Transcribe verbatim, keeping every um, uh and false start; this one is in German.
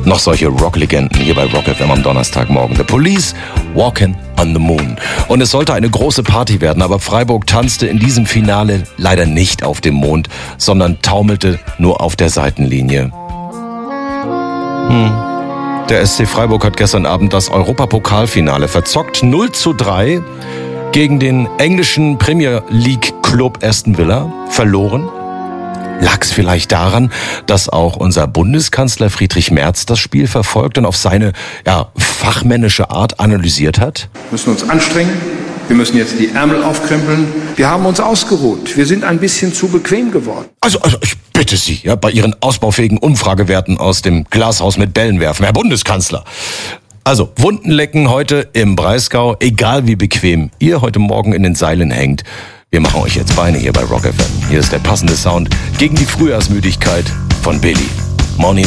Noch solche Rock-Legenden hier bei Rock F M am Donnerstagmorgen. The Police, Walking on the Moon. Und es sollte eine große Party werden, aber Freiburg tanzte in diesem Finale leider nicht auf dem Mond, sondern taumelte nur auf der Seitenlinie. Hm. Der S C Freiburg hat gestern Abend das Europapokalfinale verzockt. null zu drei gegen den englischen Premier League Club Aston Villa verloren. Lag es vielleicht daran, dass auch unser Bundeskanzler Friedrich Merz das Spiel verfolgt und auf seine ja, fachmännische Art analysiert hat? Wir müssen uns anstrengen. Wir müssen jetzt die Ärmel aufkrempeln. Wir haben uns ausgeruht. Wir sind ein bisschen zu bequem geworden. Also, also ich bitte Sie, ja, bei Ihren ausbaufähigen Umfragewerten aus dem Glashaus mit Bällen werfen, Herr Bundeskanzler. Also, Wunden lecken heute im Breisgau, egal wie bequem ihr heute Morgen in den Seilen hängt. Wir machen euch jetzt Beine hier bei Rock F M. Hier ist der passende Sound gegen die Frühjahrsmüdigkeit von Billy. Morning.